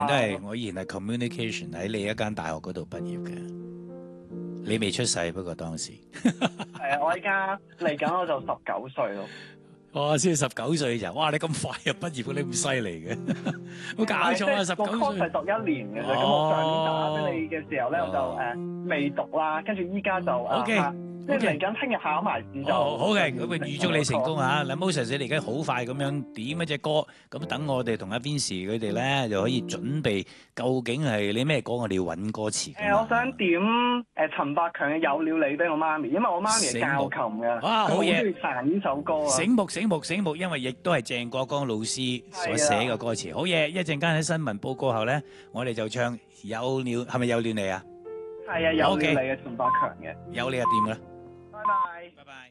我以前係 communication 喺你一間大學嗰度畢業嘅，你未出世，不過當時係啊，我依家嚟緊我就19歲咯。 我先19歲就，哇！你咁快就畢業，你咁犀利嘅，冇搞錯啊！19 個 course 係歲， 讀1年嘅啫。咁我上年打俾你嘅時候咧，我就未讀啦，跟住依家就即係嚟緊聽日考埋試就好嘅，咁預祝你成功嚇！嗱，Moses 你而家好快咁樣點一隻歌，咁等我哋同阿 Vincy 佢哋咧就可以準備，究竟係你咩歌？我哋要揾歌詞㗎嘛。 我想點陳百強嘅《有了你》俾我媽咪，因為我媽咪係教琴嘅， 好中意彈呢首歌啊！ 醒目，因為亦都係鄭國江老師所寫嘅歌詞。好嘢！一陣間喺新聞報告後咧，我哋就唱有了，係咪有了你啊？ 係啊，有了你嘅陳百強嘅。 有你就掂㗎啦。 拜拜。 拜拜。